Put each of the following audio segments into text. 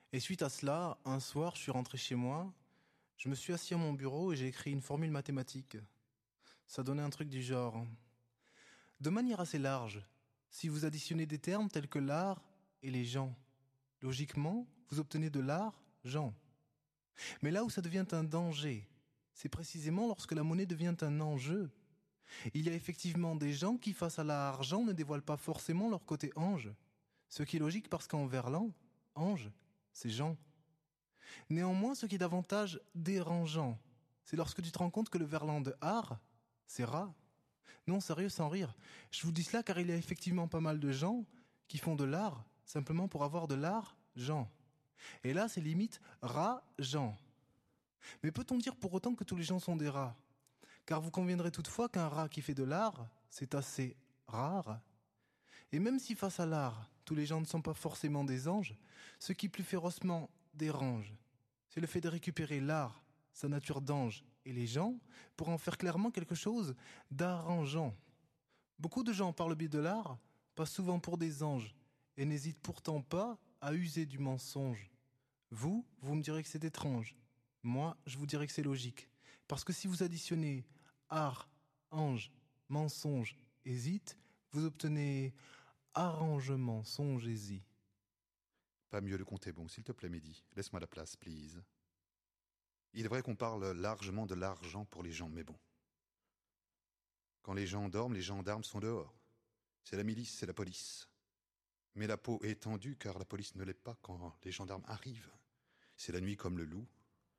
Et suite à cela, un soir, je suis rentré chez moi, je me suis assis à mon bureau et j'ai écrit une formule mathématique. Ça donnait un truc du genre. De manière assez large, si vous additionnez des termes tels que l'art et les gens, logiquement, vous obtenez de l'argent. Mais là où ça devient un danger, c'est précisément lorsque la monnaie devient un enjeu. Il y a effectivement des gens qui, face à l'argent, ne dévoilent pas forcément leur côté ange. Ce qui est logique parce qu'en verlan, ange, c'est Jean. Néanmoins, ce qui est davantage dérangeant, c'est lorsque tu te rends compte que le verlan de art, c'est rat. Non, sérieux, sans rire. Je vous dis cela car il y a effectivement pas mal de gens qui font de l'art simplement pour avoir de l'argent. Et là, c'est limite rat-gens. Mais peut-on dire pour autant que tous les gens sont des rats? Car vous conviendrez toutefois qu'un rat qui fait de l'art, c'est assez rare. Et même si face à l'art, tous les gens ne sont pas forcément des anges, ce qui plus férocement dérange, c'est le fait de récupérer l'art, sa nature d'ange et les gens, pour en faire clairement quelque chose d'arrangeant. Beaucoup de gens, par le biais de l'art, passent souvent pour des anges et n'hésitent pourtant pas à user du mensonge. Vous me direz que c'est étrange. Moi, je vous dirais que c'est logique. Parce que si vous additionnez art, ange, mensonge, hésite, vous obtenez arrangement, songez-y. Pas mieux le compter, bon, s'il te plaît, Mehdi. Laisse-moi la place, please. Il est vrai qu'on parle largement de l'argent pour les gens, mais bon. Quand les gens dorment, les gendarmes sont dehors. C'est la milice, c'est la police. Mais la peau est tendue, car la police ne l'est pas quand les gendarmes arrivent. C'est la nuit comme le loup.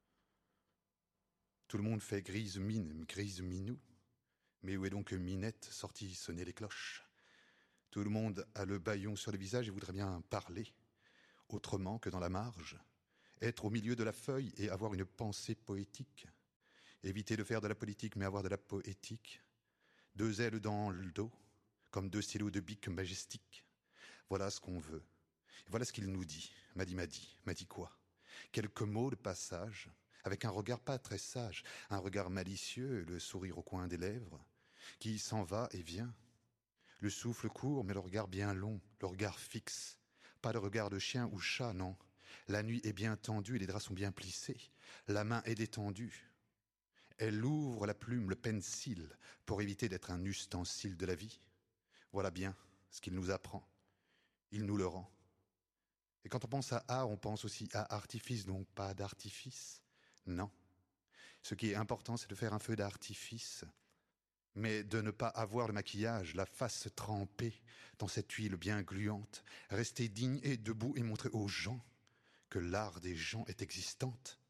Tout le monde fait grise mine, grise minou. Mais où est donc Minette sortie sonner les cloches? Tout le monde a le bâillon sur le visage et voudrait bien parler, autrement que dans la marge, être au milieu de la feuille et avoir une pensée poétique. Éviter de faire de la politique mais avoir de la poétique. Deux ailes dans le dos, comme deux stylos de bic majestiques. Voilà ce qu'on veut. Et voilà ce qu'il nous dit. M'a dit quoi? Quelques mots de passage, avec un regard pas très sage, un regard malicieux, le sourire au coin des lèvres, qui s'en va et vient. Le souffle court, mais le regard bien long, le regard fixe. Pas le regard de chien ou chat, non. La nuit est bien tendue et les draps sont bien plissés. La main est détendue. Elle ouvre la plume, le pencil, pour éviter d'être un ustensile de la vie. Voilà bien ce qu'il nous apprend. Il nous le rend. Et quand on pense à art, on pense aussi à artifice, donc pas d'artifice. Non. Ce qui est important, c'est de faire un feu d'artifice, mais de ne pas avoir le maquillage, la face trempée dans cette huile bien gluante, rester digne et debout et montrer aux gens que l'art des gens est existante.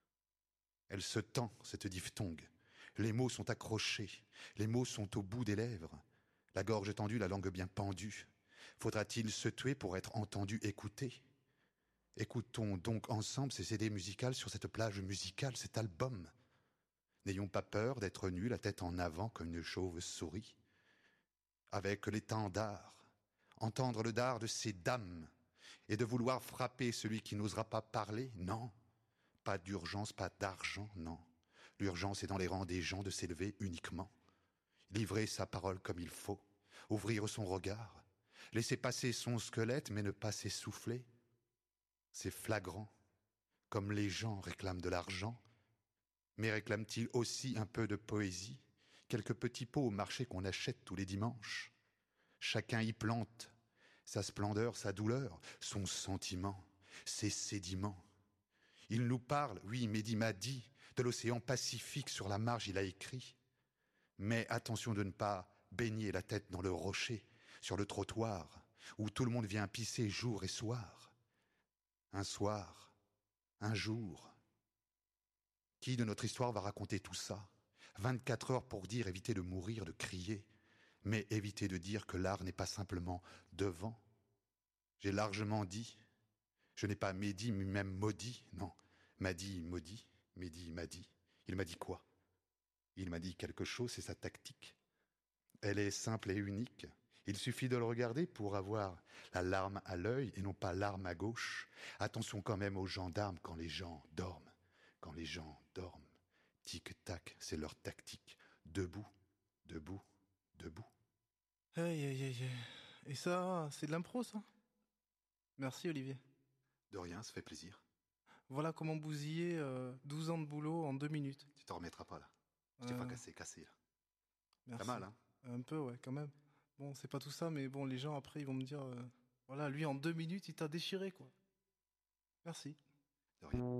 Elle se tend, cette diphtongue. Les mots sont accrochés, les mots sont au bout des lèvres, la gorge tendue, la langue bien pendue. Faudra-t-il se tuer pour être entendu, écouté? Écoutons donc ensemble ces CD musicales sur cette plage musicale, cet album. N'ayons pas peur d'être nus, la tête en avant comme une chauve-souris. Avec l'étendard, entendre le dard de ces dames, et de vouloir frapper celui qui n'osera pas parler, non. Pas d'urgence, pas d'argent, non. L'urgence est dans les rangs des gens de s'élever uniquement. Livrer sa parole comme il faut, ouvrir son regard, laisser passer son squelette mais ne pas s'essouffler. C'est flagrant, comme les gens réclament de l'argent, mais réclament-ils aussi un peu de poésie, quelques petits pots au marché qu'on achète tous les dimanches? Chacun y plante sa splendeur, sa douleur, son sentiment, ses sédiments. Il nous parle, oui, Mehdi m'a dit, de l'océan Pacifique sur la marge, il a écrit. Mais attention de ne pas baigner la tête dans le rocher, sur le trottoir, où tout le monde vient pisser jour et soir. Un soir, un jour. Qui de notre histoire va raconter tout ça? 24 heures pour dire, éviter de mourir, de crier, mais éviter de dire que l'art n'est pas simplement devant. J'ai largement dit, je n'ai pas médit, mais même maudit, non. M'a dit, maudit, Mehdi m'a dit. Il m'a dit quoi? Il m'a dit quelque chose, c'est sa tactique. Elle est simple et unique. Il suffit de le regarder pour avoir la larme à l'œil et non pas l'arme à gauche. Attention quand même aux gendarmes quand les gens dorment. Quand les gens dorment. Tic-tac, c'est leur tactique. Debout, debout, debout. Aïe, aïe, aïe. Et ça, c'est de l'impro, ça? Merci, Olivier. De rien, ça fait plaisir. Voilà comment bousiller 12 ans de boulot en 2 minutes. Tu t'en remettras pas, là. Je t'ai Euh, fracassé, cassé, là. T'as Merci. mal, hein? Un peu, ouais, quand même. Bon, c'est pas tout ça, mais bon, les gens après, ils vont me dire, voilà, lui en 2 minutes, il t'a déchiré, quoi. Merci. De rien.